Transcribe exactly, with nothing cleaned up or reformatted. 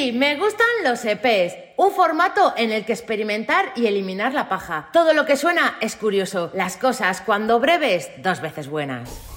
Sí, me gustan los E Pes. Un formato en el que experimentar y eliminar la paja. Todo lo que suena es curioso. Las cosas, cuando breves, dos veces buenas.